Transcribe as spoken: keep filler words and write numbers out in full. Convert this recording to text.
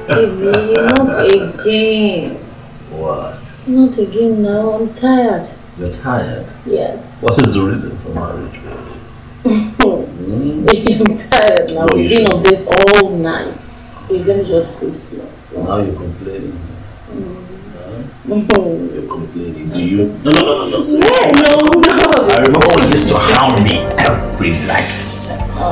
Baby, not again. What? Not again now. I'm tired. You're tired? Yeah. What is the reason for marriage, baby? mm? Baby, I'm tired now. No, We've been on should. this all night. We're going to just sleep slow. Now you're complaining. Mm. Huh? You're complaining. Do you? No, no, no, no, no. Yeah, no, no. I remember when you used to hound me every night for sex.